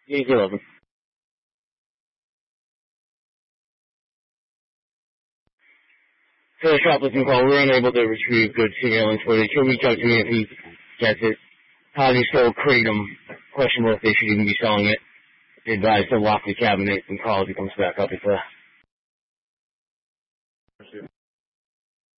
Yeah, you love him. For the shoplifting call, we were unable to retrieve good surveillance footage. He'll reach out to me if he gets it. How they stole Kratom. Questionable if they should even be selling it. They advise to lock the cabinet and call if he comes back up.